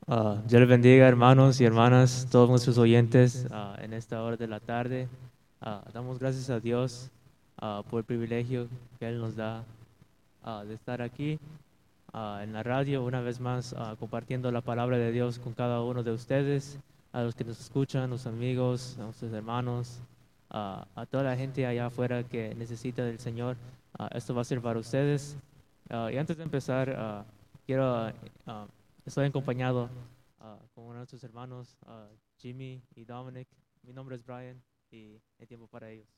Dios les bendiga, hermanos y hermanas, todos nuestros oyentes en esta hora de la tarde. Damos gracias a Dios por el privilegio que Él nos da de estar aquí en la radio, una vez más compartiendo la palabra de Dios con cada uno de ustedes, a los que nos escuchan, los amigos, a nuestros hermanos, a toda la gente allá afuera que necesita del Señor. Esto va a ser para ustedes. Y antes de empezar, ah, estoy acompañado con uno de nuestros hermanos, Jimmy y Dominic. Mi nombre es Brian y hay tiempo para ellos.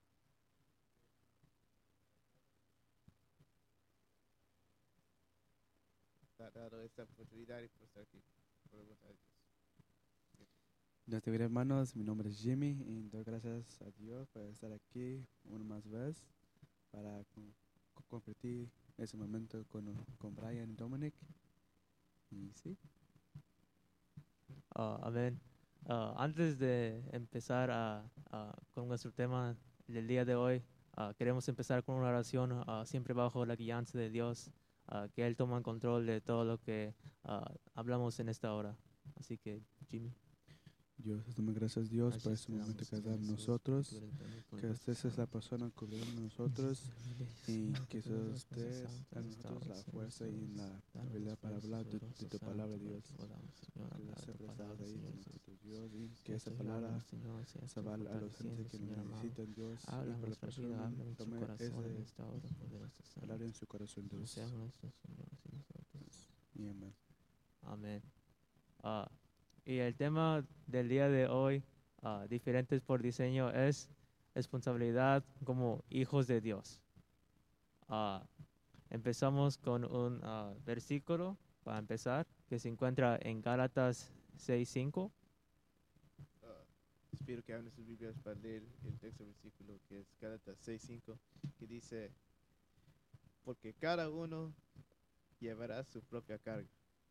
Dado esta oportunidad y por estar aquí. Por la voluntad de Dios. Dios te bendiga, hermanos, mi nombre es Jimmy y doy gracias a Dios por estar aquí una más vez para compartir ese momento con Brian y Dominic. Y sí, Amén. Antes de empezar con nuestro tema del día de hoy, queremos empezar con una oración siempre bajo la guianza de Dios, que Él toma control de todo lo que hablamos en esta hora. Así que, Jimmy. Dios, damos gracias Dios por Gracias este te damos, momento que has Señor dado a Jesús, porque tú nosotros, eres bueno y que usted poderoso, es la Santo. persona cubriendo nosotros Increíble, y Señor, que que tú eres Dios, usted santo a en esta nosotros hora, la Señor fuerza y Jesús. la Danos habilidad para fuerza, hablar poderoso, de tu palabra, santo, para Dios. que podamos, Señor, Que hablar tu siempre estás palabra, ahí Señor con Jesús. nosotros, Dios, y que Sea esa tú hablando, palabra Señor, sea se tú va a los gentes fortaleciendo, que lo Señor amado. necesitan, Dios, y Habla en por la nuestra vida, persona habla en nuestro tome corazón en ese esta hora, poderoso palabra santo. en su corazón, No Dios. seamos nuestros señores y nosotros. Y amén. Amén. Ah, y el tema del día de hoy, diferentes por diseño, es responsabilidad como hijos de Dios. Ah, Empezamos con un versículo para empezar que se encuentra en Gálatas 6:5. Espero que abran sus Biblias para leer el texto versículo que es Gálatas 6:5, que dice, porque cada uno llevará su propia carga.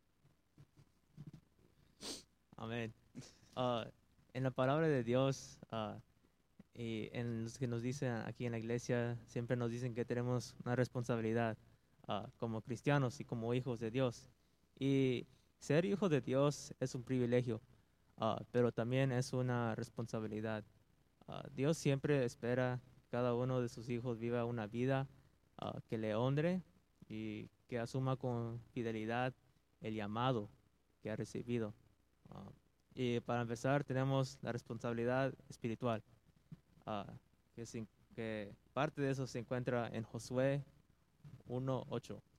Amén. Ah, en la palabra de Dios y en los que nos dicen aquí en la iglesia, siempre nos dicen que tenemos una responsabilidad como cristianos y como hijos de Dios. Y ser hijo de Dios es un privilegio, pero también es una responsabilidad. Dios siempre espera que cada uno de sus hijos viva una vida que le honre y que asuma con fidelidad el llamado que ha recibido. Ah, y para empezar, tenemos la responsabilidad espiritual, ah, que parte de eso se encuentra en Josué 1:8.